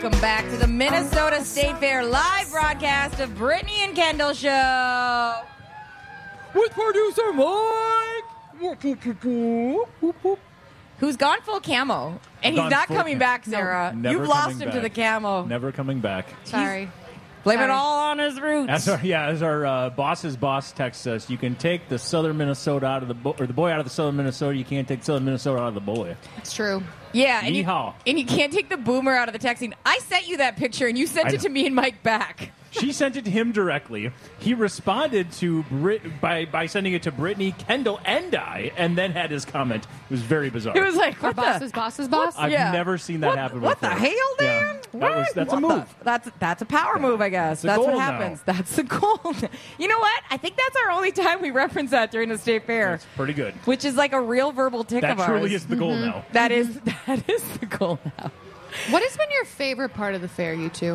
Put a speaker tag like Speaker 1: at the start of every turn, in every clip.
Speaker 1: Welcome back to the Minnesota State Fair live broadcast of Brittany and Kendall Show. With producer Mike. Who's gone full camo. And he's not coming back, Sarah. You've lost him to the camo.
Speaker 2: Never coming back.
Speaker 3: Sorry.
Speaker 1: Blame it all on his roots.
Speaker 2: As our boss's boss texts us, you can take the southern Minnesota out of the boy out of the southern Minnesota. You can't take southern Minnesota out of the boy.
Speaker 3: It's true.
Speaker 1: Yeah, and
Speaker 2: Yeehaw.
Speaker 1: you can't take the boomer out of the texting. I sent you that picture, and you sent it to me and Mike back.
Speaker 2: She sent it to him directly. He responded to by sending it to Brittany, Kendall, and I, and then had his comment. It was very bizarre.
Speaker 1: It was like,
Speaker 3: Our boss's boss's boss?
Speaker 2: I've never seen that happen before.
Speaker 1: What the hell, Dan?
Speaker 2: Yeah. That's a move.
Speaker 1: That's a power move, I guess. That's what happens.
Speaker 2: Now.
Speaker 1: That's the goal. You know what? I think that's our only time we reference that during the state fair.
Speaker 2: That's pretty good.
Speaker 1: Which is like a real verbal tick of ours.
Speaker 2: That truly is the goal now.
Speaker 1: That is the goal now.
Speaker 3: What has been your favorite part of the fair, you two?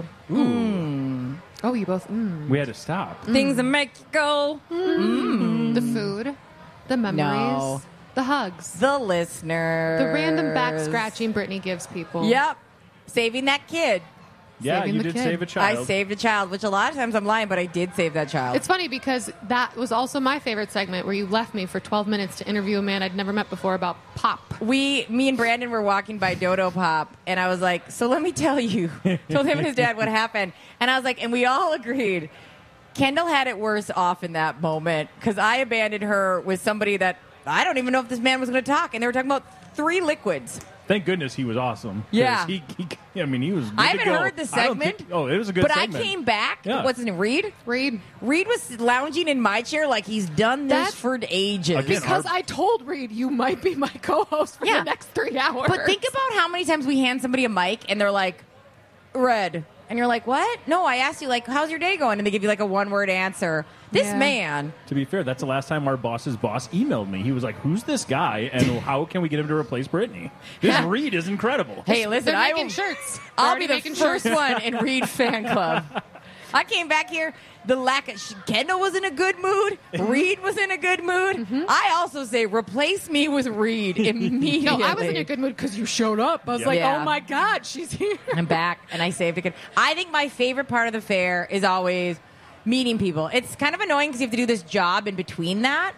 Speaker 3: Oh, you both.
Speaker 2: We had to stop.
Speaker 1: Things that make you go.
Speaker 3: The food, the memories,
Speaker 1: No.
Speaker 3: the hugs,
Speaker 1: The listeners.
Speaker 3: the random back scratching Brittany gives people.
Speaker 1: Yep. Saving that kid.
Speaker 2: Yeah,
Speaker 3: Saving
Speaker 2: you
Speaker 3: the
Speaker 2: did
Speaker 3: kid.
Speaker 2: save a child.
Speaker 1: I saved a child, which a lot of times I'm lying, but I did save that child.
Speaker 3: It's funny because that was also my favorite segment where you left me for 12 minutes to interview a man I'd never met before about pop.
Speaker 1: me and Brandon were walking by Dodo Pop, and I was like, so let me tell you. Told him and his dad what happened. And I was like, and we all agreed. Kendall had it worse off in that moment because I abandoned her with somebody that I don't even know if this man was going to talk. And they were talking about 3 liquids.
Speaker 2: Thank goodness he was awesome. 'Cause
Speaker 1: Yeah.
Speaker 2: he was good
Speaker 1: I
Speaker 2: to
Speaker 1: haven't
Speaker 2: go.
Speaker 1: heard the
Speaker 2: I don't
Speaker 1: segment.
Speaker 2: think- it was a good
Speaker 1: But
Speaker 2: segment.
Speaker 1: I came back.
Speaker 2: Yeah.
Speaker 1: What's his name? Reed?
Speaker 3: Reed.
Speaker 1: Reed was lounging in my chair like he's done this
Speaker 3: That's-
Speaker 1: for ages.
Speaker 2: Again,
Speaker 3: Because I told Reed you might be my co-host for
Speaker 1: Yeah.
Speaker 3: the next 3 hours.
Speaker 1: But think about how many times we hand somebody a mic and they're like, red. And you're like, what? No, I asked you, like, how's your day going? And they give you, like, a one-word answer. This
Speaker 3: Yeah.
Speaker 1: man.
Speaker 2: To be fair, that's the last time our boss's boss emailed me. He was like, who's this guy, and how can we get him to replace Brittany? This
Speaker 1: Yeah.
Speaker 2: Reed is incredible.
Speaker 1: Hey, listen,
Speaker 3: they're
Speaker 1: I
Speaker 3: making
Speaker 1: will,
Speaker 3: shirts.
Speaker 1: I'll
Speaker 3: They're
Speaker 1: be the
Speaker 3: already making
Speaker 1: first
Speaker 3: shirts.
Speaker 1: one in Reed fan club. I came back here. The lack of Kendall was in a good mood. Reed was in a good mood. I also say replace me with Reed immediately.
Speaker 3: No, I was in a good mood because you showed up. I was like,
Speaker 1: Yeah.
Speaker 3: oh my God, she's here.
Speaker 1: I'm back, and I saved a kid. I think my favorite part of the fair is always meeting people. It's kind of annoying because you have to do this job in between that.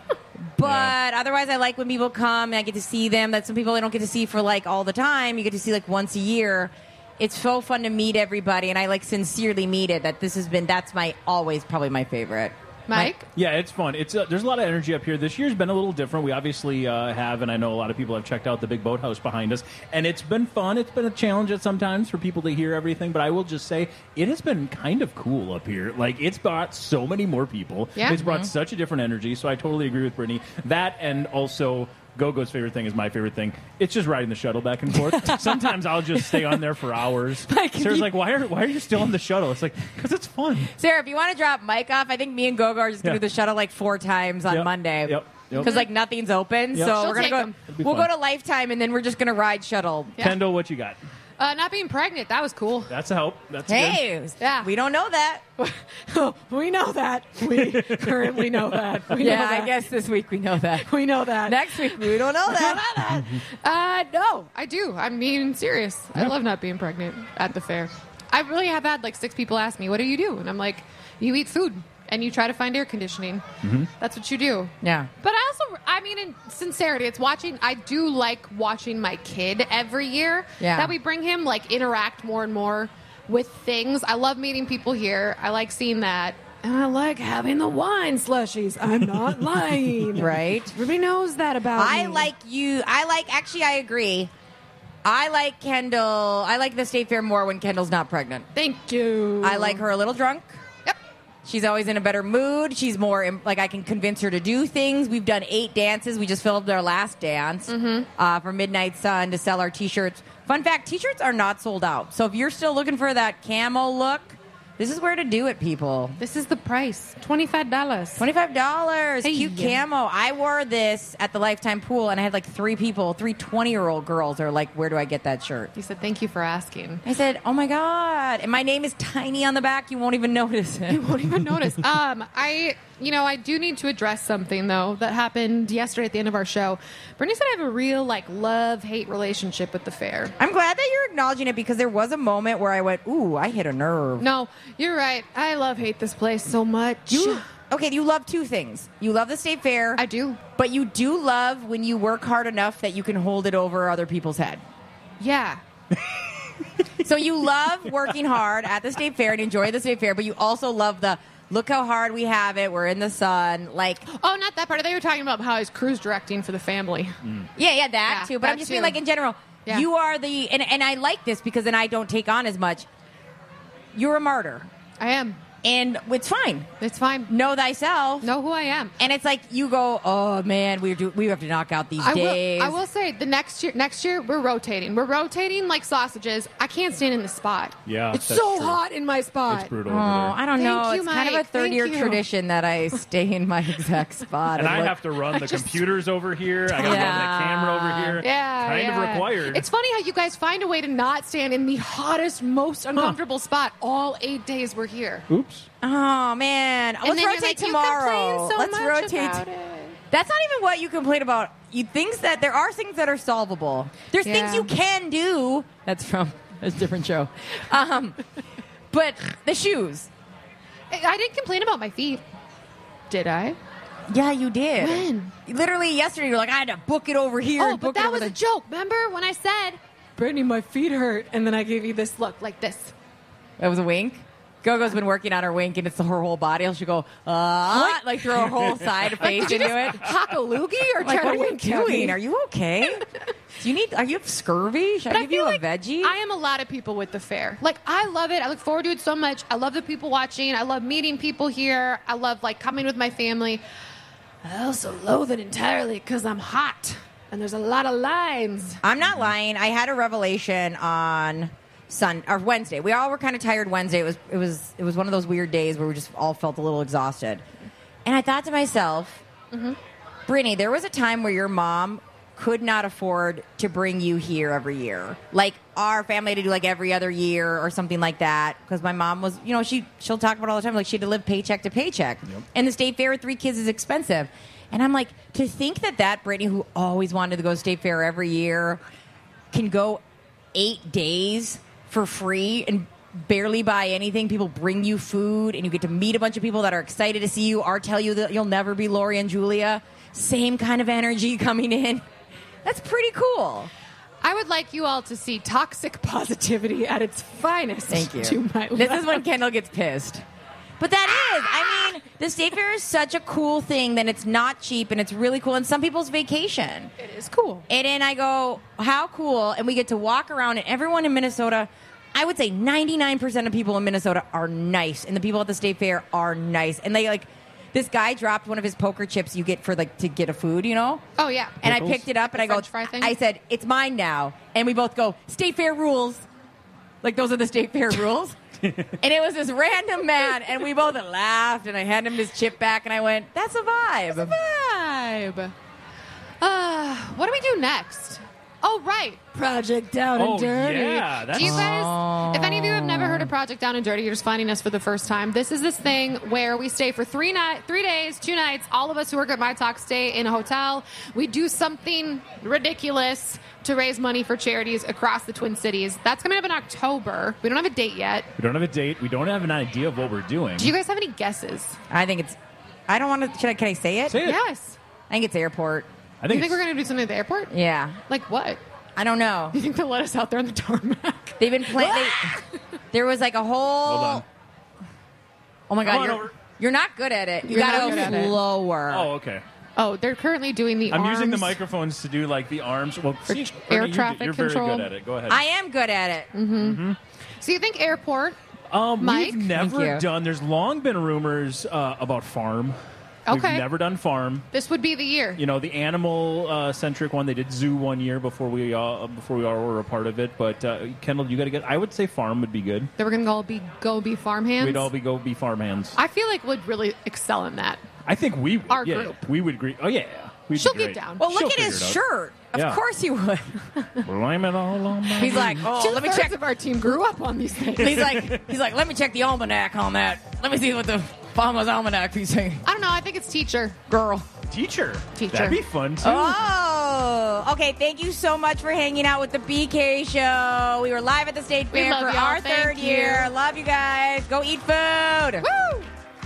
Speaker 1: But otherwise, I like when people come and I get to see them. That's some people I don't get to see for like all the time. You get to see like once a year. It's so fun to meet everybody, and I like sincerely meet it. That's my always probably my favorite.
Speaker 3: Mike?
Speaker 2: Yeah, it's fun. It's there's a lot of energy up here. This year's been a little different. We obviously have, and I know a lot of people have checked out the big boathouse behind us, and it's been fun. It's been a challenge at sometimes for people to hear everything, but I will just say it has been kind of cool up here. Like, it's brought so many more people.
Speaker 3: Yeah.
Speaker 2: It's brought such a different energy, so I totally agree with Brittany. That, and also Go-Go's favorite thing is my favorite thing. It's just riding the shuttle back and forth. Sometimes I'll just stay on there for hours.
Speaker 1: Like,
Speaker 2: Sarah's like, why are you still on the shuttle? It's like, because it's fun.
Speaker 1: Sarah, if you want to drop Mike off, I think me and Gogo are just going to
Speaker 2: Yeah.
Speaker 1: do the shuttle like 4 times on
Speaker 2: Yep.
Speaker 1: Monday.
Speaker 2: Yep.
Speaker 1: Because like nothing's open,
Speaker 2: Yep.
Speaker 1: so
Speaker 3: She'll
Speaker 1: we're gonna
Speaker 3: take
Speaker 1: go.
Speaker 3: 'em.
Speaker 2: It'll be
Speaker 1: We'll
Speaker 2: fun.
Speaker 1: go to Lifetime, and then we're just gonna ride shuttle.
Speaker 3: Yeah.
Speaker 2: Kendall, what you got?
Speaker 3: Not being pregnant, that was cool.
Speaker 2: That's a help. That's good.
Speaker 1: Hey,
Speaker 3: Yeah.
Speaker 1: we don't know that.
Speaker 3: We know that. We currently know that. We
Speaker 1: Yeah,
Speaker 3: know that.
Speaker 1: I guess this week we know that.
Speaker 3: We know that.
Speaker 1: Next week we don't know that.
Speaker 3: No, I do. I'm being serious. I love not being pregnant at the fair. I really have had like 6 people ask me, what do you do? And I'm like, you eat food and you try to find air conditioning. That's what you do.
Speaker 1: Yeah.
Speaker 3: But I mean, in sincerity, I do like watching my kid every year.
Speaker 1: Yeah.
Speaker 3: That we bring him, like, interact more and more with things. I love meeting people here. I like seeing that. And I like having the wine slushies. I'm not lying.
Speaker 1: Right.
Speaker 3: Everybody knows that about me.
Speaker 1: Actually, I agree. I like Kendall. I like the State Fair more when Kendall's not pregnant.
Speaker 3: Thank you.
Speaker 1: I like her a little drunk.
Speaker 3: Yep.
Speaker 1: She's always in a better mood. She's more like I can convince her to do things. We've done 8 dances. We just filmed our last dance for Midnight Sun to sell our T-shirts. Fun fact, T-shirts are not sold out. So if you're still looking for that camo look, this is where to do it, people.
Speaker 3: This is the price. $25.
Speaker 1: $25.
Speaker 3: Hey.
Speaker 1: Cute camo. I wore this at the Lifetime pool, and I had like 3 people, 3 20-year-old girls are like, where do I get that shirt?
Speaker 3: You said, thank you for asking.
Speaker 1: I said, oh my God. And my name is tiny on the back. You won't even notice it.
Speaker 3: You won't even notice. I do need to address something, though, that happened yesterday at the end of our show. Brittany said I have a real, love-hate relationship with the fair.
Speaker 1: I'm glad that you're acknowledging it because there was a moment where I went, ooh, I hit a nerve.
Speaker 3: No, you're right. I love-hate this place so much.
Speaker 1: Okay, you love two things. You love the state fair.
Speaker 3: I do.
Speaker 1: But you do love when you work hard enough that you can hold it over other people's head.
Speaker 3: Yeah.
Speaker 1: So you love working hard at the state fair and enjoy the state fair, but you also love the look how hard we have it. We're in the sun.
Speaker 3: Oh, not that part. I thought you were talking about how I was cruise directing for the family.
Speaker 1: Yeah, that
Speaker 3: Yeah,
Speaker 1: too. But
Speaker 3: that
Speaker 1: I'm just
Speaker 3: too.
Speaker 1: being in general,
Speaker 3: Yeah.
Speaker 1: you are and I like this because then I don't take on as much. You're a martyr.
Speaker 3: I am.
Speaker 1: And it's fine.
Speaker 3: It's fine.
Speaker 1: Know thyself.
Speaker 3: Know who I am.
Speaker 1: And it's like you go, oh man, we have to knock out these days.
Speaker 3: I will say the next year we're rotating. We're rotating like sausages. I can't stand in the spot.
Speaker 2: Yeah,
Speaker 3: it's
Speaker 2: that's
Speaker 3: so
Speaker 2: true.
Speaker 3: hot in my spot.
Speaker 2: It's brutal
Speaker 1: Oh,
Speaker 2: over there.
Speaker 1: I don't
Speaker 3: Thank
Speaker 1: know.
Speaker 3: you,
Speaker 1: It's kind of a
Speaker 3: Mike.
Speaker 1: third-year
Speaker 3: Thank you.
Speaker 1: tradition that I stay in my exact spot.
Speaker 2: And I
Speaker 1: look-
Speaker 2: have to run the computers over here. I got to run
Speaker 1: Yeah.
Speaker 2: the camera over here.
Speaker 3: Yeah,
Speaker 2: Kind of
Speaker 3: yeah.
Speaker 2: required.
Speaker 3: It's funny how you guys find a way to not stand in the hottest, most uncomfortable spot all 8 days we're here.
Speaker 2: Oops.
Speaker 1: Oh man,
Speaker 3: And
Speaker 1: let's
Speaker 3: then you're
Speaker 1: rotate
Speaker 3: like, you
Speaker 1: tomorrow.
Speaker 3: complain so
Speaker 1: Let's
Speaker 3: much
Speaker 1: rotate.
Speaker 3: about it.
Speaker 1: That's not even what you complain about. You think that there are things that are solvable. There's things
Speaker 3: Yeah.
Speaker 1: you can do. That's from a different show. But the shoes.
Speaker 3: I didn't complain about my feet. Did I?
Speaker 1: Yeah, you did.
Speaker 3: When?
Speaker 1: Literally yesterday, you're like, I had to book it over here.
Speaker 3: Oh,
Speaker 1: and
Speaker 3: but
Speaker 1: book it
Speaker 3: that
Speaker 1: over
Speaker 3: was a
Speaker 1: there.
Speaker 3: joke. Remember when I said, Brittany, my feet hurt, and then I gave you this look like this.
Speaker 1: That was a wink. Gogo's been working on her wink, and it's her whole body. She'll go, like throw her whole side of face
Speaker 3: Did you
Speaker 1: into
Speaker 3: just
Speaker 1: it.
Speaker 3: hock a loogie or
Speaker 1: Like,
Speaker 3: try
Speaker 1: what
Speaker 3: to
Speaker 1: are you
Speaker 3: wink at me?
Speaker 1: doing? Are you okay? Are you have scurvy? Should
Speaker 3: But
Speaker 1: I give you
Speaker 3: feel
Speaker 1: a
Speaker 3: like
Speaker 1: veggie?
Speaker 3: I am a lot of people with the fair. I love it. I look forward to it so much. I love the people watching. I love meeting people here. I love coming with my family. I also loathe it entirely because I'm hot and there's a lot of lines.
Speaker 1: I'm not lying. I had a revelation on Wednesday. We all were kind of tired Wednesday. It was one of those weird days where we just all felt a little exhausted. And I thought to myself, Brittany, there was a time where your mom could not afford to bring you here every year. Like our family had to do every other year or something like that. Because my mom was, she'll talk about it all the time. She had to live paycheck to paycheck.
Speaker 2: Yep.
Speaker 1: And the state fair with 3 kids is expensive. And I'm like, to think that Brittany, who always wanted to go to state fair every year, can go 8 days for free and barely buy anything. People bring you food and you get to meet a bunch of people that are excited to see you or tell you that you'll never be Lori and Julia. Same kind of energy coming in. That's pretty cool.
Speaker 3: I would like you all to see toxic positivity at its finest.
Speaker 1: Thank you.
Speaker 3: To my
Speaker 1: This
Speaker 3: left.
Speaker 1: is when Kendall gets pissed. But that is, the state fair is such a cool thing that it's not cheap and it's really cool. And some people's vacation.
Speaker 3: It is cool.
Speaker 1: And then I go, how cool. And we get to walk around and everyone in Minnesota, I would say 99% of people in Minnesota are nice. And the people at the state fair are nice. And they this guy dropped one of his poker chips you get for to get a food,
Speaker 3: Oh, yeah.
Speaker 1: And
Speaker 2: Pickles?
Speaker 1: I picked it up and I go,
Speaker 3: French fry thing?
Speaker 1: I said, it's mine now. And we both go, state fair rules. Those are the state fair rules. And it was this random man, and we both laughed, and I handed him his chip back, and I went, that's a vibe.
Speaker 3: Vibe. What do we do next? Oh, right. Project Down and
Speaker 2: Oh,
Speaker 3: Dirty.
Speaker 2: yeah, that's-
Speaker 3: Do you guys, if any of you have never heard of Project Down and Dirty, you're just finding us for the first time. This is this thing where we stay for 3 days, 2 nights. All of us who work at My Talk stay in a hotel. We do something ridiculous to raise money for charities across the Twin Cities. That's coming up in October. We don't have a date yet.
Speaker 2: We don't have a date. We don't have an idea of what we're doing.
Speaker 3: Do you guys have any guesses?
Speaker 1: I think it's, I don't want to, can I say it?
Speaker 2: Say it.
Speaker 3: Yes.
Speaker 1: I think it's airport.
Speaker 2: I
Speaker 3: You think
Speaker 2: it's-
Speaker 3: we're going to do something at the airport?
Speaker 1: Yeah.
Speaker 3: Like what?
Speaker 1: I don't know.
Speaker 3: You think they'll let us out there on the tarmac?
Speaker 1: They've been playing, there was a whole,
Speaker 2: Hold on.
Speaker 1: oh my
Speaker 2: Come
Speaker 1: God,
Speaker 2: on
Speaker 1: you're,
Speaker 2: over.
Speaker 1: you're not good at it. You
Speaker 3: You're not
Speaker 1: got
Speaker 3: good
Speaker 1: to
Speaker 3: at
Speaker 1: go
Speaker 3: it.
Speaker 1: slower.
Speaker 2: Oh, okay.
Speaker 3: Oh, they're currently doing the
Speaker 2: I'm
Speaker 3: arms.
Speaker 2: using the microphones to do the arms. Well, see,
Speaker 3: air
Speaker 2: Brittany,
Speaker 3: traffic
Speaker 2: you're
Speaker 3: control.
Speaker 2: very good at it. Go ahead.
Speaker 1: I am good at it.
Speaker 3: So you think airport?
Speaker 2: We've
Speaker 3: Mike?
Speaker 2: never
Speaker 1: Thank you.
Speaker 2: done. There's long been rumors about farm.
Speaker 3: Okay.
Speaker 2: We've never done farm.
Speaker 3: This would be the year.
Speaker 2: You know, the animal centric one. They did zoo one year before we all were a part of it. But Kendall, you got to get. I would say farm would be good.
Speaker 3: That we're going to go be farm hands?
Speaker 2: We'd all be farm hands.
Speaker 3: I feel like would really excel in that.
Speaker 2: I think we would.
Speaker 3: Our
Speaker 2: yeah,
Speaker 3: group.
Speaker 2: we would agree. Oh yeah, we'd
Speaker 3: She'll
Speaker 2: be
Speaker 3: get
Speaker 2: great.
Speaker 3: down.
Speaker 1: Well, look
Speaker 2: She'll
Speaker 1: at
Speaker 2: figure
Speaker 1: his
Speaker 2: it out.
Speaker 1: shirt.
Speaker 2: Yeah.
Speaker 1: Of course he would.
Speaker 2: Blame it all on my
Speaker 1: He's like, oh, let me check.
Speaker 3: If our team grew up on these things.
Speaker 1: He's like, let me check the almanac on that. Let me see what the Farmer's Almanac, he's saying.
Speaker 3: I don't know. I think it's teacher.
Speaker 1: Girl.
Speaker 2: Teacher.
Speaker 3: Teacher.
Speaker 2: That'd be fun, too.
Speaker 1: Oh, okay. Thank you so much for hanging out with the BK Show. We were live at the State
Speaker 3: We
Speaker 1: Fair
Speaker 3: love
Speaker 1: for
Speaker 3: y'all.
Speaker 1: our
Speaker 3: Thank
Speaker 1: third
Speaker 3: you.
Speaker 1: year. Love you guys. Go eat food.
Speaker 3: Woo!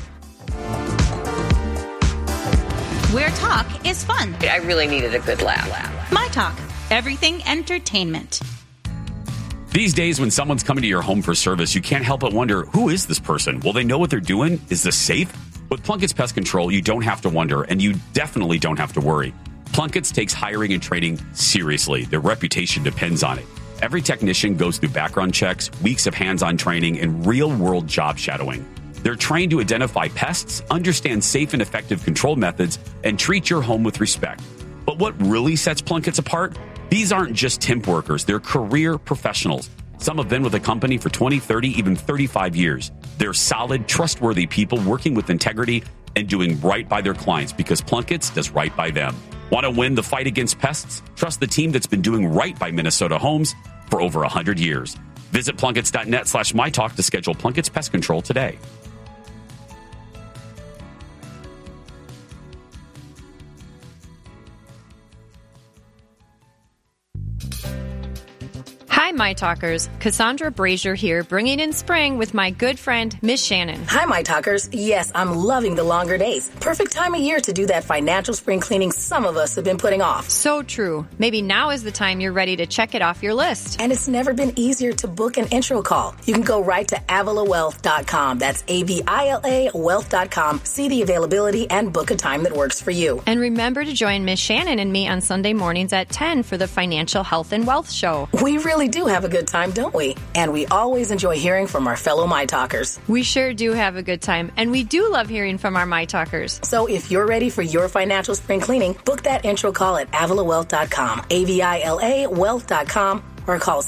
Speaker 4: Where talk is fun.
Speaker 5: I really needed a good laugh.
Speaker 4: My Talk. Everything entertainment.
Speaker 6: These days, when someone's coming to your home for service, you can't help but wonder, who is this person? Will they know what they're doing? Is this safe? With Plunkett's Pest Control, you don't have to wonder, and you definitely don't have to worry. Plunkett's takes hiring and training seriously. Their reputation depends on it. Every technician goes through background checks, weeks of hands-on training, and real-world job shadowing. They're trained to identify pests, understand safe and effective control methods, and treat your home with respect. But what really sets Plunkett's apart? These aren't just temp workers. They're career professionals. Some have been with the company for 20, 30, even 35 years. They're solid, trustworthy people working with integrity and doing right by their clients because Plunkett's does right by them. Want to win the fight against pests? Trust the team that's been doing right by Minnesota homes for over 100 years. Visit Plunketts.net/MyTalk to schedule Plunkett's Pest Control today.
Speaker 7: Hi, My Talkers. Cassandra Brazier here, bringing in spring with my good friend, Miss Shannon.
Speaker 8: Hi, My Talkers. Yes, I'm loving the longer days. Perfect time of year to do that financial spring cleaning some of us have been putting off.
Speaker 7: So true. Maybe now is the time you're ready to check it off your list.
Speaker 8: And it's never been easier to book an intro call. You can go right to AvilaWealth.com. That's AVILA Wealth.com. See the availability and book a time that works for you.
Speaker 7: And remember to join Miss Shannon and me on Sunday mornings at 10 for the Financial Health and Wealth Show.
Speaker 8: We really do have a good time, don't we? And we always enjoy hearing from our fellow My Talkers.
Speaker 7: We sure do have a good time, and we do love hearing from our My Talkers.
Speaker 8: So if you're ready for your financial spring cleaning, book that intro call at AvilaWealth.com, AVILA Wealth.com, or call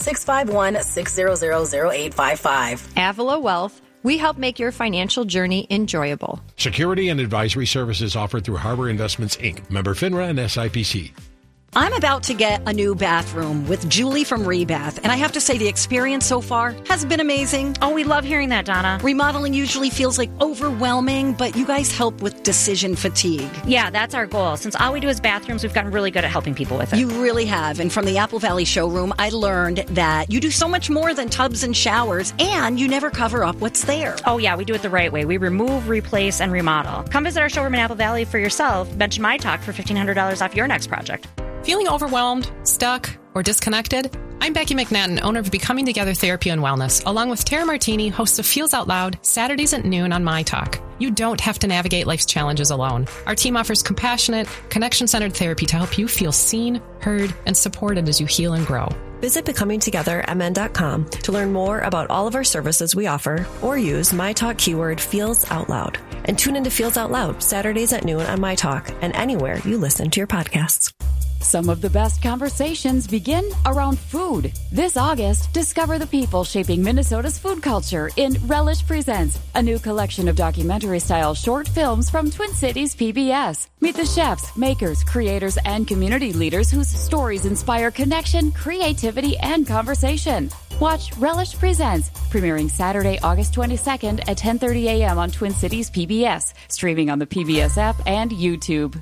Speaker 8: 651-600-0855.
Speaker 7: Avila Wealth, we help make your financial journey enjoyable.
Speaker 9: Security and advisory services offered through Harbor Investments, Inc., member FINRA and SIPC.
Speaker 10: I'm about to get a new bathroom with Julie from Rebath, and I have to say the experience so far has been amazing.
Speaker 11: Oh, we love hearing that, Donna.
Speaker 10: Remodeling usually feels like overwhelming, but you guys help with decision fatigue.
Speaker 11: Yeah, that's our goal. Since all we do is bathrooms, we've gotten really good at helping people with it.
Speaker 10: You really have, and from the Apple Valley showroom, I learned that you do so much more than tubs and showers, and you never cover up what's there.
Speaker 11: Oh, yeah, we do it the right way. We remove, replace, and remodel. Come visit our showroom in Apple Valley for yourself. Mention My Talk for $1,500 off your next project.
Speaker 12: Feeling overwhelmed, stuck, or disconnected? I'm Becky McNatten, owner of Becoming Together Therapy and Wellness, along with Tara Martini, host of Feels Out Loud, Saturdays at noon on My Talk. You don't have to navigate life's challenges alone. Our team offers compassionate, connection-centered therapy to help you feel seen, heard, and supported as you heal and grow.
Speaker 13: Visit BecomingTogetherMN.com to learn more about all of our services we offer, or use My Talk keyword Feels Out Loud. And tune into Feels Out Loud, Saturdays at noon on My Talk, and anywhere you listen to your podcasts.
Speaker 14: Some of the best conversations begin around food. This August, discover the people shaping Minnesota's food culture in Relish Presents, a new collection of documentary-style short films from Twin Cities PBS. Meet the chefs, makers, creators, and community leaders whose stories inspire connection, creativity, and conversation. Watch Relish Presents, premiering Saturday, August 22nd at 10:30 a.m. on Twin Cities PBS, streaming on the PBS app and YouTube.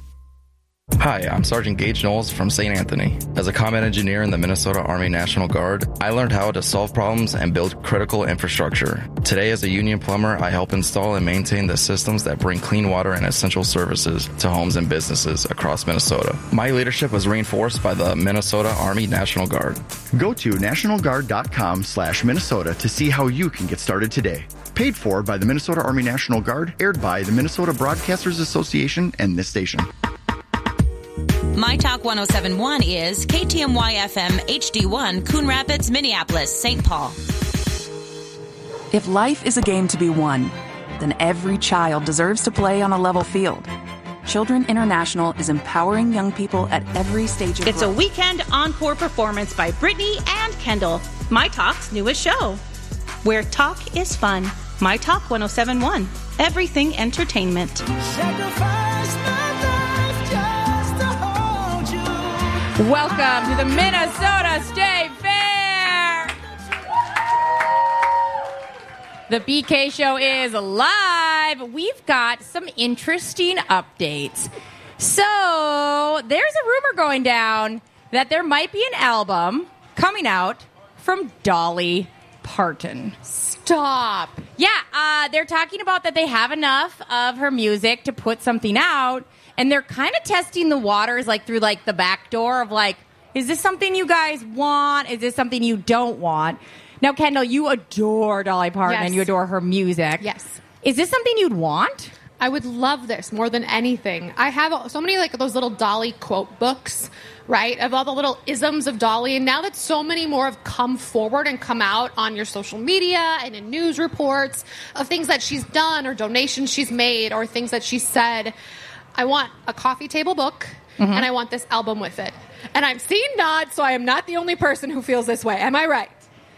Speaker 15: Hi, I'm Sergeant Gage Knowles from St. Anthony. As a combat engineer in the Minnesota Army National Guard, I learned how to solve problems and build critical infrastructure. Today, as a union plumber, I help install and maintain the systems that bring clean water and essential services to homes and businesses across Minnesota. My leadership was reinforced by the Minnesota Army National Guard.
Speaker 16: Go to nationalguard.com/Minnesota to see how you can get started today. Paid for by the Minnesota Army National Guard, aired by the Minnesota Broadcasters Association and this station.
Speaker 4: My Talk 1071 is KTMY FM HD1, Coon Rapids, Minneapolis, St. Paul.
Speaker 17: If life is a game to be won, then every child deserves to play on a level field. Children International is empowering young people at every stage of
Speaker 11: It's
Speaker 17: growth.
Speaker 11: a weekend encore performance by Brittany and Kendall, My Talk's newest show. Where talk is fun. My Talk 1071. Everything entertainment.
Speaker 1: Welcome to the Minnesota State Fair. The BK Show is live 5, we've got some interesting updates. So there's a rumor going down that there might be an album coming out from Dolly Parton.
Speaker 3: Stop.
Speaker 1: Yeah, they're talking about that they have enough of her music to put something out, and they're kind of testing the waters, like through like the back door of like, is this something you guys want? Is this something you don't want? Now, Kendall, you adore Dolly Parton and you adore her music.
Speaker 3: Yes.
Speaker 1: Is this something you'd want?
Speaker 3: I would love this more than anything. I have so many like those little Dolly quote books, right, of all the little isms of Dolly. And now that so many more have come forward and come out on your social media and in news reports of things that she's done or donations she's made or things that she said, I want a coffee table book and I want this album with it. And I'm seeing nods, so I am not the only person who feels this way. Am I right?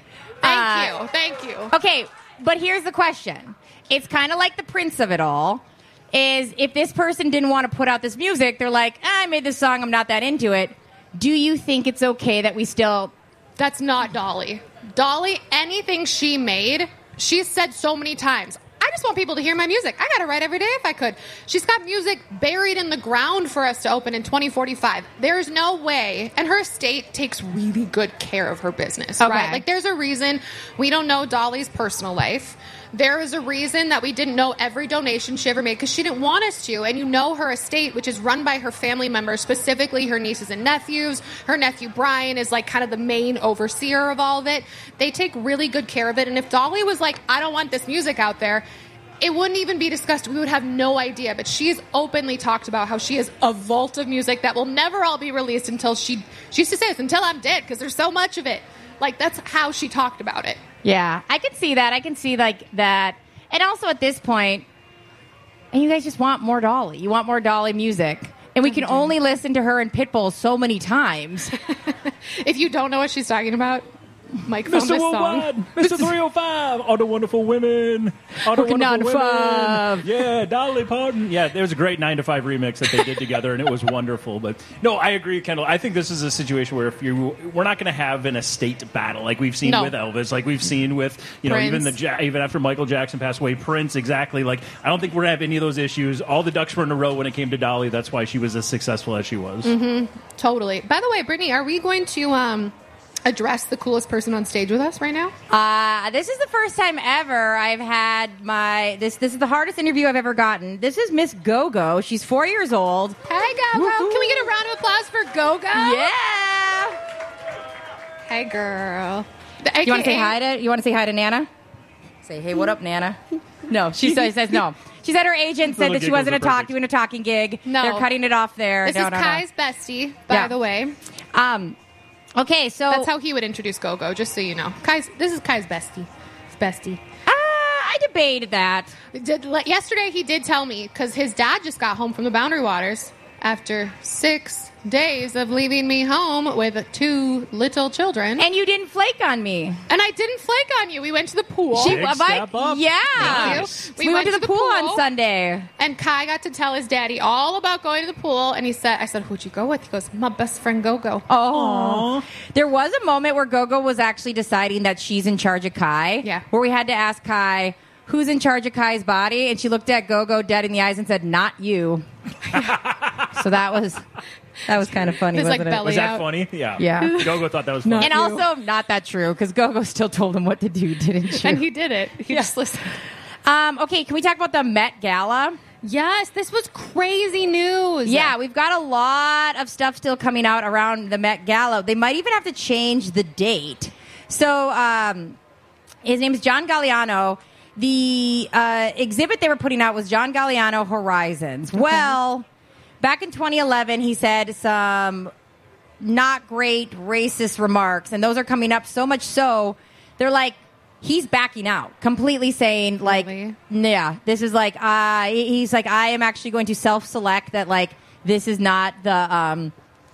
Speaker 3: Thank you.
Speaker 1: Okay, but here's the question. It's kind of like the Prince of it all. Is if this person didn't want to put out this music, they're like, I made this song, I'm not that into it. Do you think it's okay that we still...
Speaker 3: That's not Dolly. Dolly, anything she made, she's said so many times, I just want people to hear my music. I got to write every day if I could. She's got music buried in the ground for us to open in 2045. There's no way. And her estate takes really good care of her business, right? Like, there's a reason we don't know Dolly's personal life. There is a reason that we didn't know every donation she ever made because she didn't want us to. And you know her estate, which is run by her family members, specifically her nieces and nephews. Her nephew Brian is like kind of the main overseer of all of it. They take really good care of it. And if Dolly was like, I don't want this music out there, it wouldn't even be discussed. We would have no idea. But she's openly talked about how she has a vault of music that will never all be released until she used to say this, until I'm dead, because there's so much of it. Like, that's how she talked about it.
Speaker 1: Yeah, I can see that. I can see like that. And also at this point, and you guys just want more Dolly. You want more Dolly music. And we can only listen to her and Pitbull so many times.
Speaker 3: If you don't know what she's talking about, Mike found
Speaker 2: Mr.
Speaker 3: this
Speaker 2: Worldwide,
Speaker 3: song.
Speaker 2: Mr. 305, all the wonderful women, all the wonderful women. Yeah, Dolly Parton. Yeah, there was a great 9 to 5 remix that they did together, and it was wonderful. But no, I agree, Kendall. I think this is a situation where we're not going to have an estate battle like we've seen with Elvis, like we've seen with even even after Michael Jackson passed away, Prince. Exactly. Like I don't think we're going to have any of those issues. All the ducks were in a row when it came to Dolly. That's why she was as successful as she was.
Speaker 3: Totally. By the way, Brittany, are we going to address the coolest person on stage with us right now?
Speaker 1: This is the first time ever I've had this is the hardest interview I've ever gotten. This is Miss Go-Go. She's 4 years old.
Speaker 3: Hey, Go-Go. Woo-hoo. Can we get a round of applause for Go-Go?
Speaker 1: Yeah.
Speaker 3: Hey, girl.
Speaker 1: You want to say hi to Nana? Say, hey, what up, Nana? No, she says no. She said her agent said that she wasn't doing a talking gig.
Speaker 3: No.
Speaker 1: They're cutting it off there.
Speaker 3: This is Kai's bestie, by the way.
Speaker 1: Okay, so
Speaker 3: that's how he would introduce Go-Go, just so you know. This is Kai's bestie. His bestie.
Speaker 1: I debated that.
Speaker 3: Yesterday he did tell me, because his dad just got home from the Boundary Waters after 6 days of leaving me home with 2 little children.
Speaker 1: And you didn't flake on me.
Speaker 3: And I didn't flake on you. We went to the pool.
Speaker 1: Yeah.
Speaker 3: Nice.
Speaker 1: We went to the pool on Sunday.
Speaker 3: And Kai got to tell his daddy all about going to the pool. And I said, who'd you go with? He goes, my best friend Go-Go.
Speaker 1: Oh. There was a moment where Go-Go was actually deciding that she's in charge of Kai.
Speaker 3: Yeah.
Speaker 1: Where we had to ask Kai, who's in charge of Kai's body? And she looked at Go-Go dead in the eyes and said, not you. So that was kind of funny, wasn't it?
Speaker 2: Was that funny? Yeah. Go-Go thought that was funny.
Speaker 1: And also not that true, because Go-Go still told him what to do, didn't she?
Speaker 3: And he did it. He just listened.
Speaker 1: Okay, can we talk about the Met Gala?
Speaker 3: Yes, this was crazy news.
Speaker 1: Yeah, we've got a lot of stuff still coming out around the Met Gala. They might even have to change the date. So his name is John Galliano. The exhibit they were putting out was John Galliano Horizons. Okay. Well, back in 2011, he said some not great racist remarks, and those are coming up so much so, they're like, he's backing out, completely saying, like, yeah, this is like, he's like, I am actually going to self-select that, like, this is not the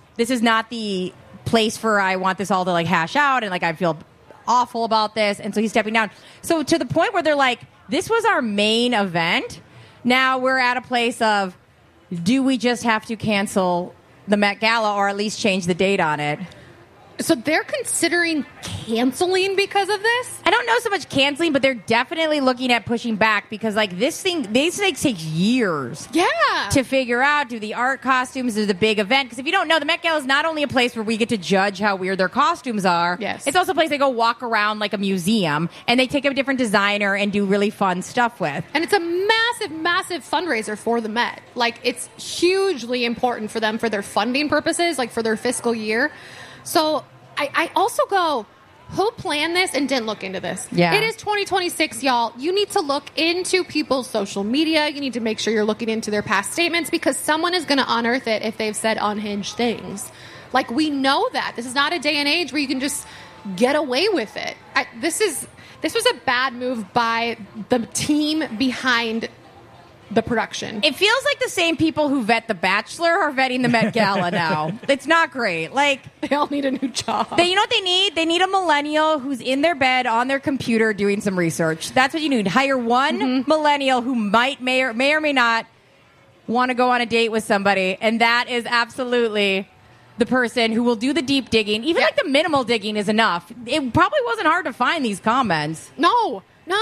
Speaker 1: place for I want this all to, like, hash out, and, like, I feel awful about this, and so he's stepping down. So to the point where they're like, this was our main event. Now we're at a place of, do we just have to cancel the Met Gala or at least change the date on it?
Speaker 3: So they're considering canceling because of this?
Speaker 1: I don't know so much canceling, but they're definitely looking at pushing back because, like, these things take years.
Speaker 3: Yeah.
Speaker 1: To figure out, do the art costumes, do the big event. Because if you don't know, the Met Gala is not only a place where we get to judge how weird their costumes are.
Speaker 3: Yes.
Speaker 1: It's also a place they go walk around like a museum, and they take a different designer and do really fun stuff with.
Speaker 3: And it's a massive, massive fundraiser for the Met. Like, it's hugely important for them for their funding purposes, like for their fiscal year. So I also go, who planned this and didn't look into this?
Speaker 1: Yeah.
Speaker 3: It is 2026, y'all. You need to look into people's social media. You need to make sure you're looking into their past statements because someone is going to unearth it if they've said unhinged things. Like, we know that. This is not a day and age where you can just get away with it. This was a bad move by the team behind the production.
Speaker 1: It feels like the same people who vet The Bachelor are vetting the Met Gala now. It's not great. Like,
Speaker 3: they all need a new job.
Speaker 1: You know what they need? They need a millennial who's in their bed on their computer doing some research. That's what you need. Hire one millennial who may or may not want to go on a date with somebody, and that is absolutely the person who will do the deep digging. Even like the minimal digging is enough. It probably wasn't hard to find these comments.
Speaker 3: No.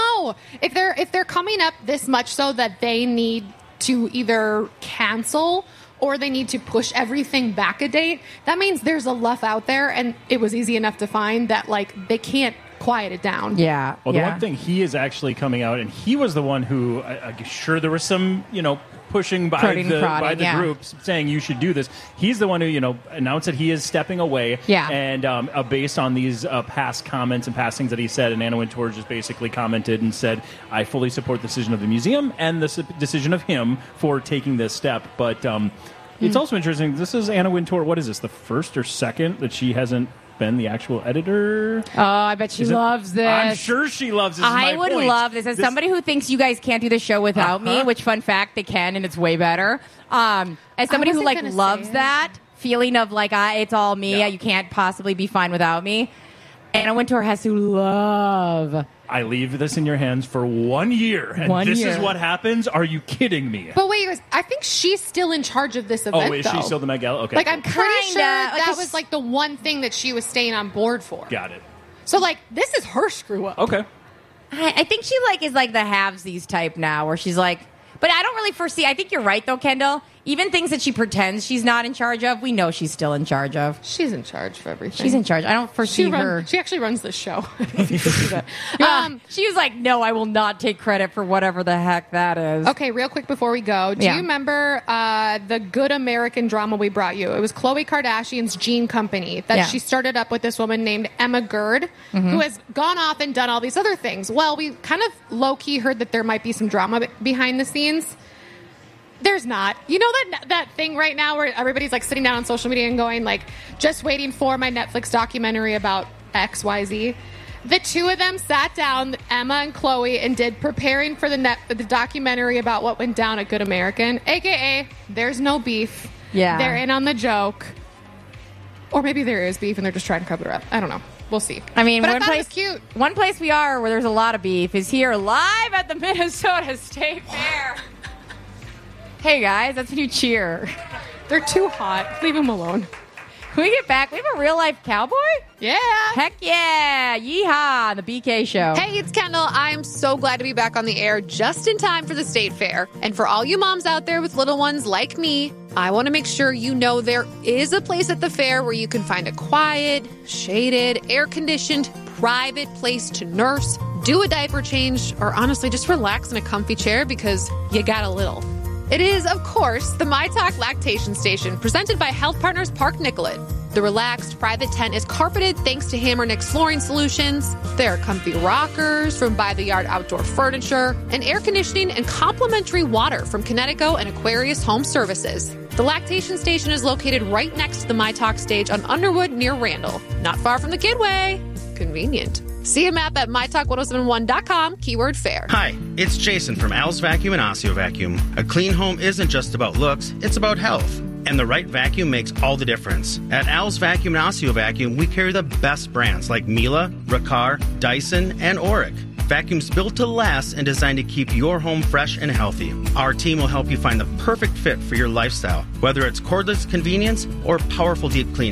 Speaker 3: If they're coming up this much so that they need to either cancel or they need to push everything back a date, that means there's enough out there, and it was easy enough to find that, like, they can't quiet it down.
Speaker 1: Yeah.
Speaker 2: Well, the one thing, he is actually coming out, and he was the one who, I'm sure there was some, pushing by the groups saying you should do this. He's the one who, announced that he is stepping away.
Speaker 1: Yeah.
Speaker 2: And based on these past comments and past things that he said, and Anna Wintour just basically commented and said, I fully support the decision of the museum and the decision of him for taking this step. But it's also interesting. This is Anna Wintour. What is this, the first or second that she hasn't been the actual editor?
Speaker 1: Oh, I bet she loves this.
Speaker 2: I'm sure she loves this.
Speaker 1: I would love this. As somebody who thinks you guys can't do the show without me, which, fun fact, they can, and it's way better. As somebody who loves that feeling of it's all me, you can't possibly be fine without me. Anna Wintour has to love.
Speaker 2: I leave this in your hands for 1 year, and this is what happens? Are you kidding me?
Speaker 3: But wait, I think she's still in charge of this event,
Speaker 2: Oh, is she still the Met Gala? Okay.
Speaker 3: I'm pretty sure that was, the one thing that she was staying on board for.
Speaker 2: Got it.
Speaker 3: So, this is her screw-up.
Speaker 2: Okay.
Speaker 1: I think she, is the halvesies type now, where she's like... But I don't really foresee... I think you're right, though, Kendall. Even things that she pretends she's not in charge of, we know she's still in charge of.
Speaker 3: She's in charge of everything.
Speaker 1: She's in charge. I don't foresee her.
Speaker 3: She actually runs this show.
Speaker 1: She was like, no, I will not take credit for whatever the heck that is.
Speaker 3: Okay, real quick before we go. Do you remember the Good American drama we brought you? It was Khloe Kardashian's Jean Company that she started up with this woman named Emma Gerd, who has gone off and done all these other things. Well, we kind of low-key heard that there might be some drama behind the scenes. There's not. You know that thing right now where everybody's sitting down on social media and going just waiting for my Netflix documentary about XYZ. The two of them sat down, Emma and Khloe, and did preparing for the documentary about what went down at Good American, aka there's no beef.
Speaker 1: Yeah.
Speaker 3: They're in on the joke. Or maybe there is beef and they're just trying to cover it up. I don't know. We'll see.
Speaker 1: I mean,
Speaker 3: but I thought it was cute.
Speaker 1: One place we are where there's a lot of beef is here live at the Minnesota State Fair. Hey, guys, that's a new cheer.
Speaker 3: They're too hot. Leave them alone.
Speaker 1: Can we get back? We have a real-life cowboy?
Speaker 3: Yeah.
Speaker 1: Heck yeah. Yeehaw, the BK show.
Speaker 18: Hey, it's Kendall. I'm so glad to be back on the air just in time for the State Fair. And for all you moms out there with little ones like me, I want to make sure you know there is a place at the fair where you can find a quiet, shaded, air-conditioned, private place to nurse, do a diaper change, or honestly just relax in a comfy chair because you got a little. It is, of course, the My Talk Lactation Station, presented by Health Partners Park Nicollet. The relaxed private tent is carpeted thanks to Hammer Nick's Flooring Solutions. There are comfy rockers from By the Yard Outdoor Furniture, and air conditioning and complimentary water from Connecticut and Aquarius Home Services. The Lactation Station is located right next to the My Talk stage on Underwood near Randall, not far from the Kidway. Convenient. See a map at mytalk1071.com, keyword fair.
Speaker 19: Hi, it's Jason from Al's Vacuum and Osseo Vacuum. A clean home isn't just about looks, it's about health. And the right vacuum makes all the difference. At Al's Vacuum and Osseo Vacuum, we carry the best brands like Miele, Riccar, Dyson, and Auric. Vacuums built to last and designed to keep your home fresh and healthy. Our team will help you find the perfect fit for your lifestyle, whether it's cordless convenience or powerful deep cleaning.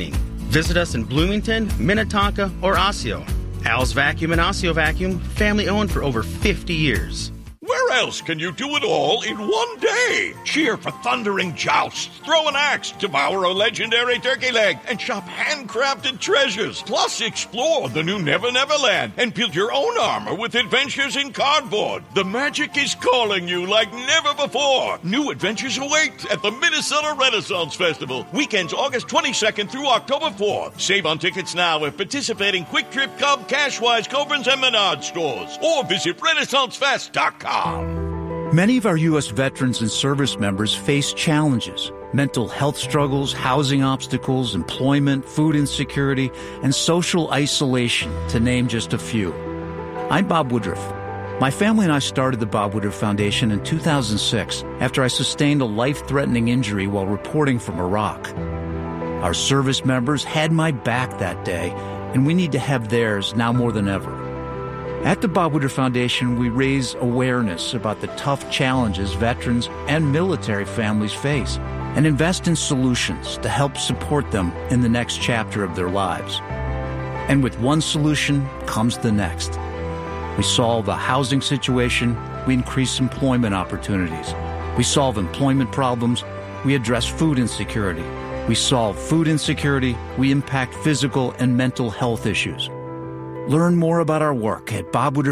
Speaker 19: Visit us in Bloomington, Minnetonka, or Osseo. Al's Vacuum and Osseo Vacuum, family owned for over 50 years.
Speaker 20: Where else can you do it all in one day? Cheer for thundering jousts, throw an axe, devour a legendary turkey leg, and shop handcrafted treasures. Plus, explore the new Never Never Land and build your own armor with adventures in cardboard. The magic is calling you like never before. New adventures await at the Minnesota Renaissance Festival. Weekends August 22nd through October 4th. Save on tickets now at participating Quick Trip, Cub, Cashwise, Cobrins, and Menard stores. Or visit RenaissanceFest.com.
Speaker 21: Many of our U.S. veterans and service members face challenges: mental health struggles, housing obstacles, employment, food insecurity, and social isolation, to name just a few. I'm Bob Woodruff. My family and I started the Bob Woodruff Foundation in 2006 after I sustained a life-threatening injury while reporting from Iraq. Our service members had my back that day, and we need to have theirs now more than ever. At the Bob Woodruff Foundation, we raise awareness about the tough challenges veterans and military families face and invest in solutions to help support them in the next chapter of their lives. And with one solution comes the next. We solve a housing situation, we increase employment opportunities. We solve employment problems, we address food insecurity. We solve food insecurity, we impact physical and mental health issues. Learn more about our work at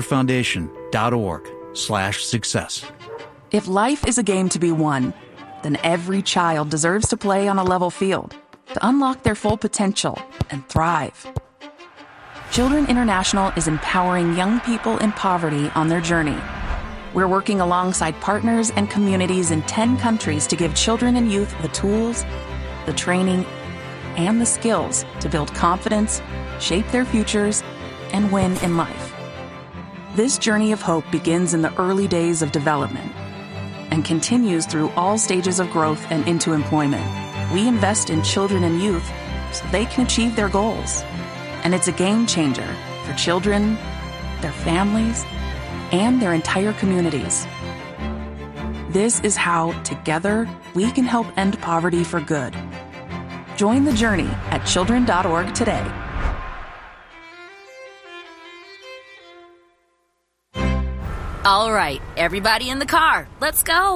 Speaker 21: bobwoodrufffoundation.org/success.
Speaker 17: If life is a game to be won, then every child deserves to play on a level field to unlock their full potential and thrive. Children International is empowering young people in poverty on their journey. We're working alongside partners and communities in 10 countries to give children and youth the tools, the training, and the skills to build confidence, shape their futures, and win in life. This journey of hope begins in the early days of development and continues through all stages of growth and into employment. We invest in children and youth so they can achieve their goals. And it's a game changer for children, their families, and their entire communities. This is how, together, we can help end poverty for good. Join the journey at children.org today.
Speaker 22: All right, everybody in the car, let's go.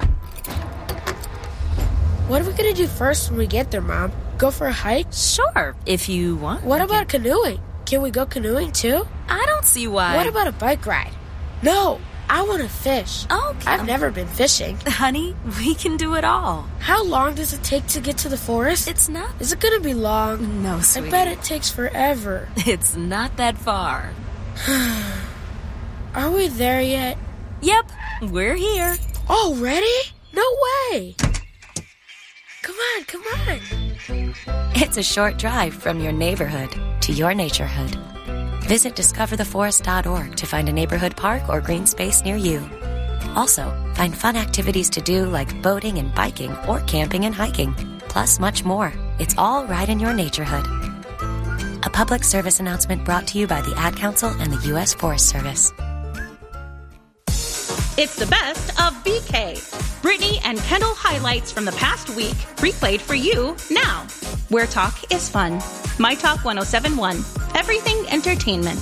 Speaker 23: What are we going to do first when we get there, Mom? Go for a hike?
Speaker 22: Sure, if you want.
Speaker 23: What about canoeing? Can we go canoeing too?
Speaker 22: I don't see why.
Speaker 23: What about a bike ride? No, I want to fish.
Speaker 22: Okay.
Speaker 23: I've never been fishing.
Speaker 22: Honey, we can do it all.
Speaker 23: How long does it take to get to the forest?
Speaker 22: It's not.
Speaker 23: Is it going to be long?
Speaker 22: No, sweetie.
Speaker 23: I bet it takes forever.
Speaker 22: It's not that far.
Speaker 23: Are we there yet?
Speaker 22: Yep, we're here.
Speaker 23: Already? No way. Come on.
Speaker 22: It's a short drive from your neighborhood to your naturehood. Visit discovertheforest.org to find a neighborhood park or green space near you. Also, find fun activities to do like boating and biking or camping and hiking, plus much more. It's all right in your naturehood. A public service announcement brought to you by the Ad Council and the U.S. Forest Service.
Speaker 11: It's the best of BK. Brittany and Kendall highlights from the past week, replayed for you now. Where talk is fun. My Talk 1071. Everything entertainment.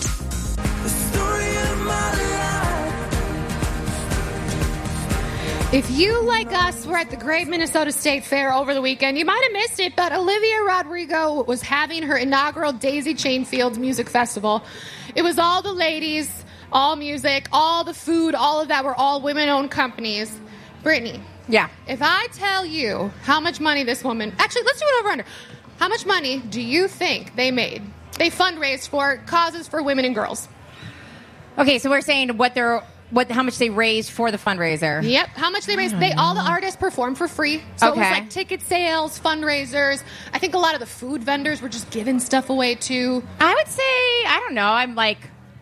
Speaker 3: If you, like us, were at the Great Minnesota State Fair over the weekend, you might have missed it, but Olivia Rodrigo was having her inaugural Daisy Chain Fields Music Festival. It was all the ladies, all music, all the food, all of that were all women-owned companies. Brittany.
Speaker 1: Yeah.
Speaker 3: If I tell you how much money this woman... Actually, let's do an over-under. How much money do you think they made? They fundraised for causes for women and girls.
Speaker 1: Okay, so we're saying how much they raised for the fundraiser.
Speaker 3: Yep, how much they raised. All the artists performed for free. So it was like ticket sales, fundraisers. I think a lot of the food vendors were just giving stuff away too.
Speaker 1: I would say, I don't know, I'm like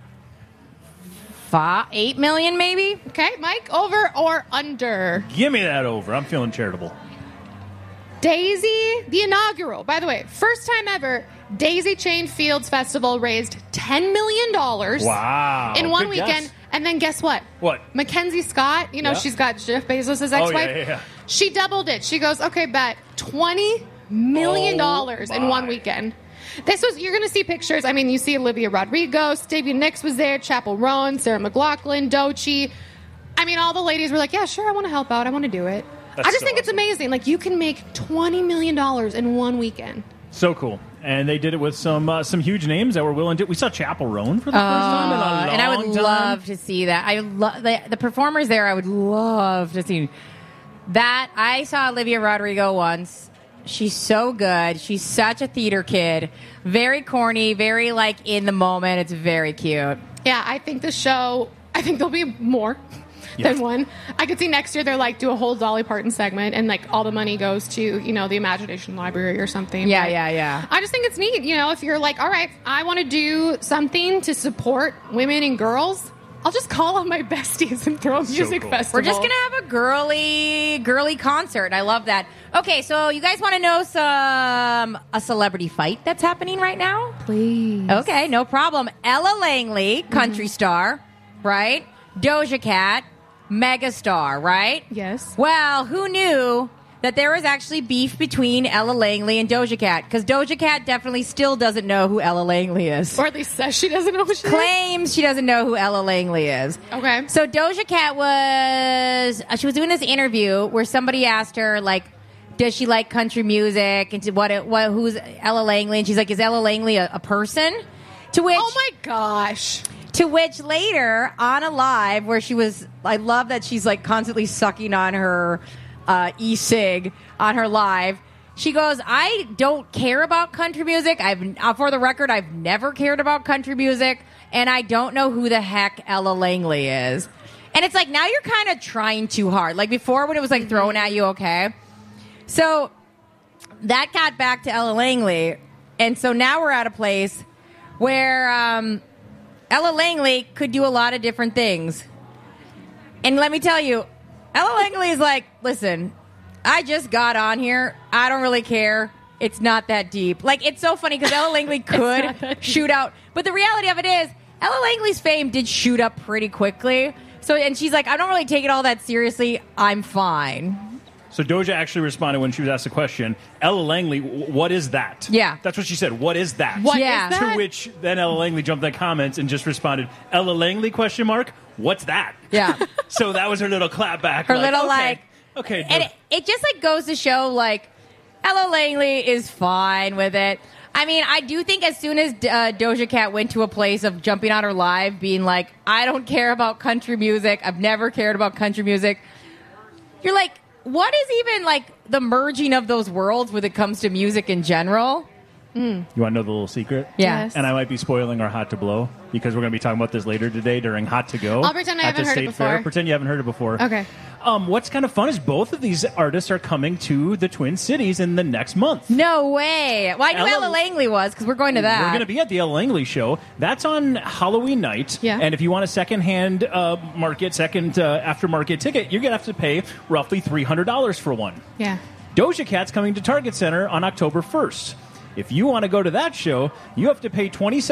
Speaker 1: 8 million maybe.
Speaker 3: Okay, Mike, over or under?
Speaker 2: Give me that over. I'm feeling charitable.
Speaker 3: Daisy, the inaugural, by the way, first time ever, Daisy Chain Fields Festival raised $10 million.
Speaker 2: Wow.
Speaker 3: In one
Speaker 2: Good
Speaker 3: weekend.
Speaker 2: Guess.
Speaker 3: And then guess what?
Speaker 2: What?
Speaker 3: Mackenzie Scott, she's got Jeff Bezos' ex-wife.
Speaker 2: Yeah.
Speaker 3: She doubled it. She goes, okay, bet $20 million in one weekend. You're going to see pictures. I mean, you see Olivia Rodrigo, Stevie Nicks was there, Chappell Roan, Sarah McLachlan, Doechii. I mean, all the ladies were like, yeah, sure, I want to help out. I want to do it. I just think it's amazing. Like, you can make $20 million in one weekend.
Speaker 2: So cool. And they did it with some huge names that were willing to. We saw Chappell Roan for the first time in a long time.
Speaker 1: And I would love to see that. I love the performers there. I would love to see that. I saw Olivia Rodrigo once. She's so good. She's such a theater kid. Very corny, very like in the moment. It's very cute.
Speaker 3: Yeah, I think the show, I think there'll be more than one. I could see next year they're like do a whole Dolly Parton segment and like all the money goes to, you know, the Imagination Library or something.
Speaker 1: Yeah.
Speaker 3: I just think it's neat, you know, if you're like, all right, I want to do something to support women and girls, I'll just call on my besties and throw a music festival.
Speaker 1: We're just going to have a girly concert. And I love that. Okay, so you guys want to know a celebrity fight that's happening right now?
Speaker 3: Please.
Speaker 1: Okay, no problem. Ella Langley, country star, right? Doja Cat, megastar, right?
Speaker 3: Yes.
Speaker 1: Well, who knew that there was actually beef between Ella Langley and Doja Cat? Because Doja Cat definitely still doesn't know who Ella Langley is.
Speaker 3: Or at least says she doesn't know who she is.
Speaker 1: Claims she doesn't know who Ella Langley is.
Speaker 3: Okay.
Speaker 1: So Doja Cat was doing this interview where somebody asked her, like, does she like country music? And who's Ella Langley? And she's like, is Ella Langley a person? To which,
Speaker 3: oh my gosh.
Speaker 1: To which later on a live where she was, I love that she's like constantly sucking on her e-cig on her live. She goes, I don't care about country music. For the record, I've never cared about country music, and I don't know who the heck Ella Langley is. And it's like, now you're kind of trying too hard. Like before when it was like thrown at you, okay? So that got back to Ella Langley, and so now we're at a place where Ella Langley could do a lot of different things. And let me tell you, Ella Langley is like, listen, I just got on here. I don't really care. It's not that deep. Like, it's so funny because Ella Langley could shoot out. But the reality of it is, Ella Langley's fame did shoot up pretty quickly. So, and she's like, I don't really take it all that seriously. I'm fine.
Speaker 2: So Doja actually responded when she was asked the question, Ella Langley, what is that?
Speaker 1: Yeah.
Speaker 2: That's what she said. What is that?
Speaker 3: What is that?
Speaker 2: To which then Ella Langley jumped in the comments and just responded, Ella Langley, ? What's that?
Speaker 1: Yeah.
Speaker 2: So that was her little clap back.
Speaker 1: Her little
Speaker 2: okay.
Speaker 1: And it just like goes to show like Ella Langley is fine with it. I mean, I do think as soon as Doja Cat went to a place of jumping on her live, being like, I don't care about country music. I've never cared about country music. You're like, what is even like the merging of those worlds when it comes to music in general?
Speaker 2: You want to know the little secret?
Speaker 1: Yes.
Speaker 2: And I might be spoiling our Hot to Blow because we're going to be talking about this later today during Hot to Go.
Speaker 3: I'll pretend I
Speaker 2: at
Speaker 3: haven't
Speaker 2: the
Speaker 3: heard it
Speaker 2: State
Speaker 3: before.
Speaker 2: Fair. Pretend you haven't heard it before.
Speaker 3: Okay.
Speaker 2: What's kind of fun is both of these artists are coming to the Twin Cities in the next month.
Speaker 1: No way. Well, I knew Ella Langley was because we're going to that.
Speaker 2: We're going to be at the Ella Langley show. That's on Halloween night.
Speaker 1: Yeah.
Speaker 2: And if you want a second-hand aftermarket ticket, you're going to have to pay roughly $300 for one.
Speaker 3: Yeah.
Speaker 2: Doja Cat's coming to Target Center on October 1st. If you want to go to that show, you have to pay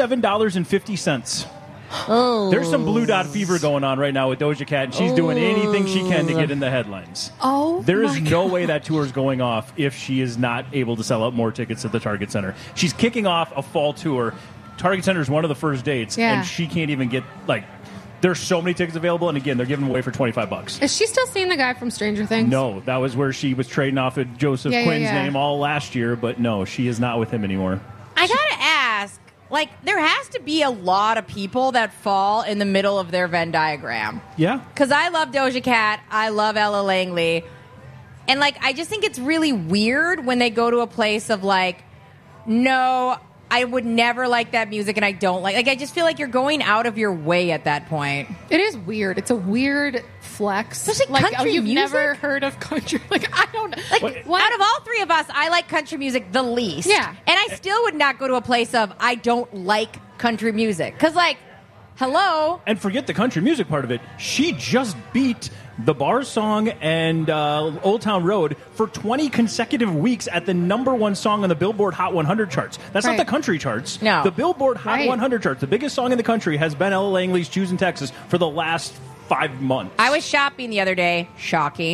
Speaker 2: $27.50.
Speaker 1: Oh.
Speaker 2: There's some Blue Dot fever going on right now with Doja Cat, and she's doing anything she can to get in the headlines.
Speaker 3: Oh,
Speaker 2: there is no way that tour is going off if she is not able to sell out more tickets at the Target Center. She's kicking off a fall tour. Target Center is one of the first dates, and she can't even get, like, there's so many tickets available, and again, they're giving them away for $25.
Speaker 3: Is she still seeing the guy from Stranger Things?
Speaker 2: No, that was where she was trading off of Joseph Quinn's name all last year, but no, she is not with him anymore.
Speaker 1: I gotta ask, like, there has to be a lot of people that fall in the middle of their Venn diagram.
Speaker 2: Yeah.
Speaker 1: Because I love Doja Cat, I love Ella Langley, and, like, I just think it's really weird when they go to a place of, like, no, I would never like that music and I don't like I just feel like you're going out of your way at that point.
Speaker 3: It is weird. It's a weird flex.
Speaker 1: Especially
Speaker 3: like,
Speaker 1: country
Speaker 3: you've
Speaker 1: music?
Speaker 3: never heard of country. Like, I don't know.
Speaker 1: Like, out of all three of us, I like country music the least.
Speaker 3: Yeah.
Speaker 1: And I still would not go to a place of I don't like country music. Because, like, hello?
Speaker 2: And forget the country music part of it. She just beat The Bar Song and Old Town Road for 20 consecutive weeks at the #1 song on the Billboard Hot 100 charts. That's not the country charts.
Speaker 1: No.
Speaker 2: The Billboard Hot 100 charts. The biggest song in the country has been Ella Langley's Choosing Texas for the last 5 months.
Speaker 1: I was shopping the other day. Shocking.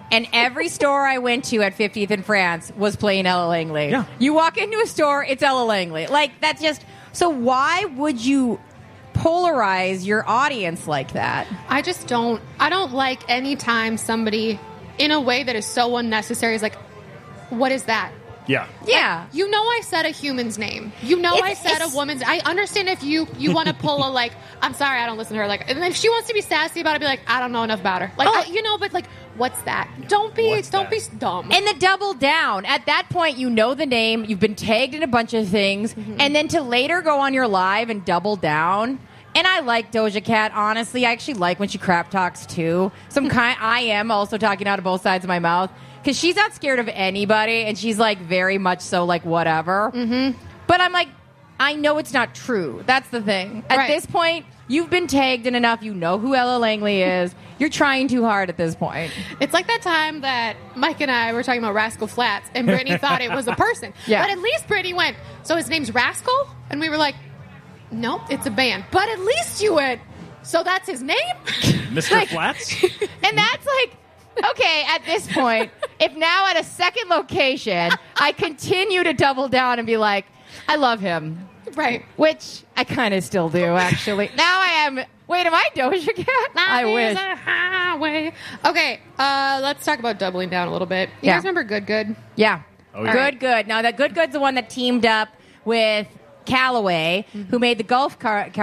Speaker 1: And every store I went to at 50th in France was playing Ella Langley.
Speaker 2: Yeah.
Speaker 1: You walk into a store, it's Ella Langley. Like, that's just... So why would you polarize your audience like that?
Speaker 3: I just don't. I don't like any time somebody, in a way that is so unnecessary, is like, what is that?
Speaker 2: Yeah.
Speaker 1: Yeah.
Speaker 3: Like, you know I said a human's name. You know I said a woman's... I understand if you want to pull a, like, I'm sorry, I don't listen to her. Like, and if she wants to be sassy about it, be like, I don't know enough about her. Like, but, like, what's that? Don't be dumb.
Speaker 1: And the double down. At that point, you know the name. You've been tagged in a bunch of things.
Speaker 3: Mm-hmm.
Speaker 1: And then to later go on your live and double down... And I like Doja Cat, honestly. I actually like when she crap talks, too. I am also talking out of both sides of my mouth. Because she's not scared of anybody, and she's, like, very much so, like, whatever.
Speaker 3: Mm-hmm.
Speaker 1: But I'm like, I know it's not true. That's the thing. At this point, you've been tagged in enough. You know who Ella Langley is. You're trying too hard at this point.
Speaker 3: It's like that time that Mike and I were talking about Rascal Flatts, and Brittany thought it was a person.
Speaker 1: Yeah.
Speaker 3: But at least Brittany went, so his name's Rascal? And we were like, nope, it's a band. But at least you went, so that's his name?
Speaker 2: Mr. Flats?
Speaker 1: And that's like... Okay, at this point, if now at a second location, I continue to double down and be like, I love him.
Speaker 3: Right.
Speaker 1: Which I kind of still do, actually. Now I am... Wait, am I Doja Cat? I wish.
Speaker 3: A highway. Okay, let's talk about doubling down a little bit. You guys remember Good Good?
Speaker 1: Yeah.
Speaker 2: Oh, yeah.
Speaker 1: Good. Now, that Good Good's the one that teamed up with Callaway, who made the golf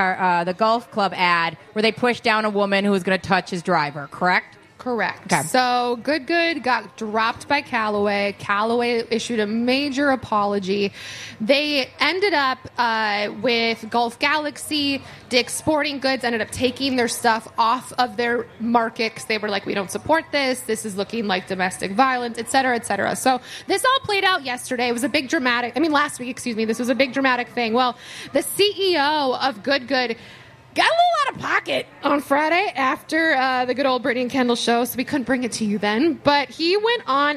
Speaker 1: club ad where they pushed down a woman who was going to touch his driver, correct?
Speaker 3: Correct.
Speaker 1: Okay.
Speaker 3: So Good Good got dropped by Callaway. Callaway issued a major apology. They ended up with Golf Galaxy. Dick's Sporting Goods ended up taking their stuff off of their market because they were like, we don't support this. This is looking like domestic violence, et cetera, et cetera. So this all played out yesterday. It was a big last week, this was a big dramatic thing. Well, the CEO of Good Good got a little out of pocket on Friday after the good old Brittany and Kendall show, so we couldn't bring it to you then. But he went on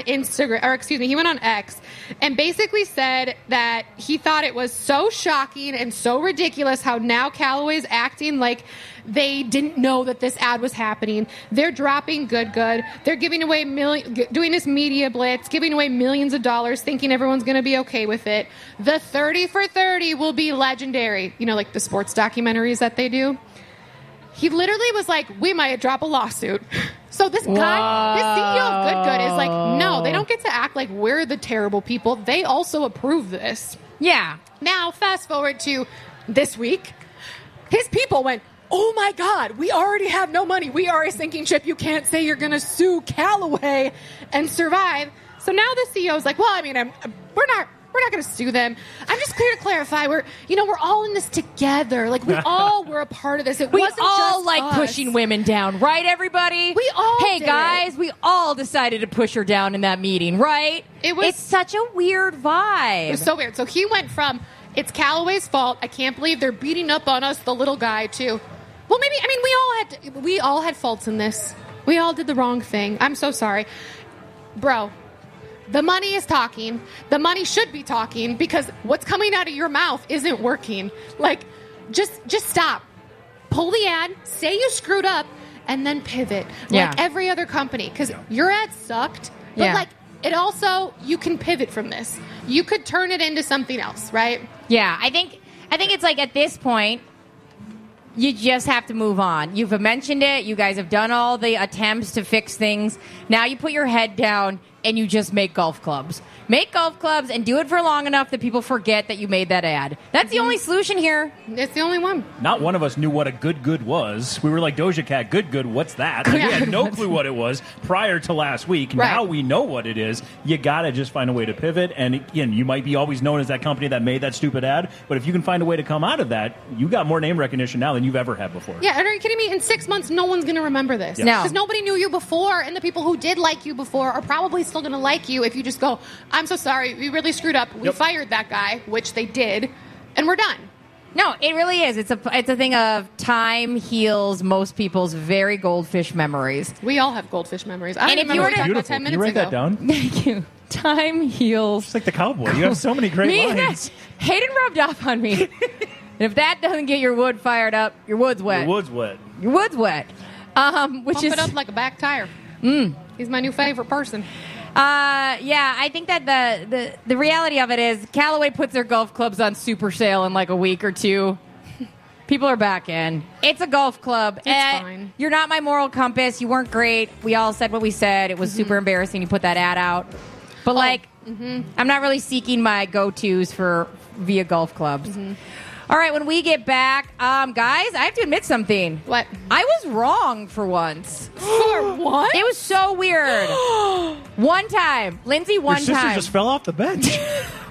Speaker 3: he went on X and basically said that he thought it was so shocking and so ridiculous how now Callaway's acting like they didn't know that this ad was happening. They're dropping Good Good. They're giving away doing this media blitz, giving away millions of dollars, thinking everyone's going to be okay with it. The 30 for 30 will be legendary. You know, like the sports documentaries that they do. He literally was like, we might drop a lawsuit. So this guy, this CEO of Good Good is like, no, they don't get to act like we're the terrible people. They also approve this.
Speaker 1: Yeah.
Speaker 3: Now, fast forward to this week. His people went, oh my God, we already have no money. We are a sinking ship. You can't say you're going to sue Callaway and survive. So now the CEO is like, well, I mean, we're not going to sue them. I'm just here to clarify. We're all in this together. Like, we all were a part of this. It wasn't
Speaker 1: all
Speaker 3: just
Speaker 1: like
Speaker 3: us.
Speaker 1: pushing women down, right, everybody?
Speaker 3: We all
Speaker 1: Hey,
Speaker 3: did
Speaker 1: guys,
Speaker 3: it.
Speaker 1: we all decided to push her down in that meeting, right? It's such a weird vibe.
Speaker 3: It was so weird. So he went from, it's Callaway's fault. I can't believe they're beating up on us, the little guy, too. Well, maybe, we all had faults in this. We all did the wrong thing. I'm so sorry. Bro, the money is talking. The money should be talking because what's coming out of your mouth isn't working. Like, just stop. Pull the ad, say you screwed up, and then pivot.
Speaker 1: Yeah.
Speaker 3: Like every other company. Because your ad sucked, but
Speaker 1: Yeah.
Speaker 3: like, it also, you can pivot from this. You could turn it into something else, right?
Speaker 1: Yeah, I think it's like at this point, you just have to move on. You've mentioned it. You guys have done all the attempts to fix things. Now you put your head down and you just make golf clubs. Make golf clubs and do it for long enough that people forget that you made that ad. That's the only solution here.
Speaker 3: It's the only one.
Speaker 2: Not one of us knew what a Good Good was. We were like, Doja Cat, Good Good, what's that? Like, we had no clue what it was prior to last week.
Speaker 3: Right.
Speaker 2: Now we know what it is. You got to just find a way to pivot. And again, you might be always known as that company that made that stupid ad. But if you can find a way to come out of that, you got more name recognition now than you've ever had before.
Speaker 3: Yeah, and are you kidding me? In 6 months, no one's going to remember this.
Speaker 2: Yep. No.
Speaker 3: Because nobody knew you before, and the people who did like you before are probably still going to like you if you just go, I'm so sorry, we really screwed up. We fired that guy, which they did, and we're done.
Speaker 1: No, it really is. It's a thing of time heals most people's very goldfish memories.
Speaker 3: We all have goldfish memories. I
Speaker 1: And
Speaker 3: don't
Speaker 1: if you
Speaker 3: remember
Speaker 1: were
Speaker 3: what we
Speaker 1: to-
Speaker 3: talked about 10
Speaker 2: Can you
Speaker 3: minutes
Speaker 2: write
Speaker 3: ago.
Speaker 2: that down?
Speaker 1: Thank you. Time heals.
Speaker 2: It's like the cowboy. You have so many great lines.
Speaker 1: Hayden rubbed off on me. And if that doesn't get your wood fired up, your wood's wet.
Speaker 2: Your wood's wet.
Speaker 1: Your wood's wet. Which
Speaker 3: Pump
Speaker 1: is
Speaker 3: it up like a back tire. He's my new favorite person.
Speaker 1: Yeah, I think that the reality of it is Callaway puts their golf clubs on super sale in like a week or two. People are back in. It's a golf club.
Speaker 3: It's fine.
Speaker 1: You're not my moral compass. You weren't great. We all said what we said. It was super embarrassing. You put that ad out. But I'm not really seeking my go-tos via golf clubs. All right, when we get back, guys, I have to admit something.
Speaker 3: What?
Speaker 1: I was wrong for once.
Speaker 3: For what?
Speaker 1: It was so weird. One time. Lindsay, one
Speaker 2: Your sister
Speaker 1: time.
Speaker 2: just fell off the bench.